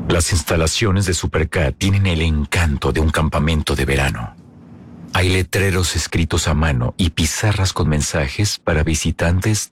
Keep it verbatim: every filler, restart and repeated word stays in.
Las instalaciones de Supercat tienen el encanto de un campamento de verano. Hay letreros escritos a mano y pizarras con mensajes para visitantes